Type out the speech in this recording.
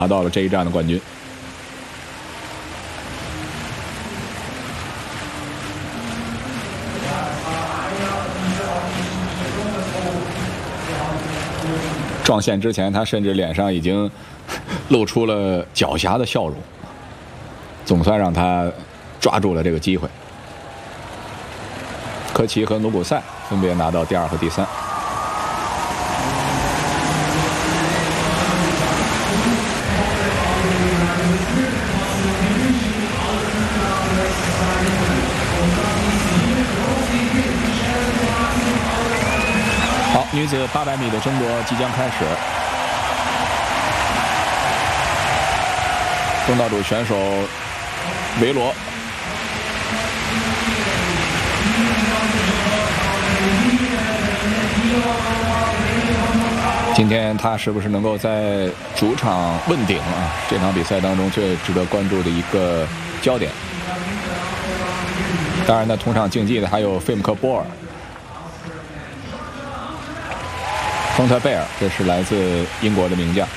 拿到了这一站的冠军。撞线之前，他甚至脸上已经露出了狡黠的笑容，总算让他抓住了这个机会。科奇和努古塞分别拿到第2和第3。好，女子800米的争夺即将开始。东道主选手维罗。今天他是不是能够在主场问鼎啊？这场比赛当中最值得关注的一个焦点。当然呢，同场竞技的还有费姆克波尔、丰特贝尔，这是来自英国的名将。